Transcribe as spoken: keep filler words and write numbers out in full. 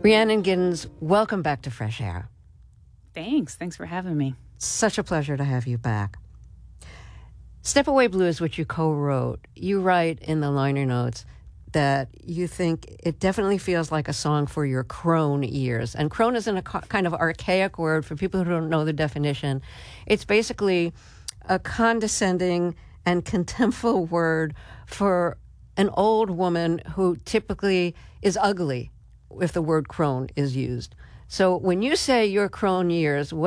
Rhiannon Giddens, welcome back to Fresh Air. Thanks. Thanks for having me. Such a pleasure to have you back. Step Away Blues, which you co-wrote, you write in the liner notes that you think it definitely feels like a song for your crone ears. And crone is a kind of archaic word for people who don't know the definition. It's basically a condescending and contemptful word for an old woman who typically is ugly if the word crone is used. So when you say your crone years, what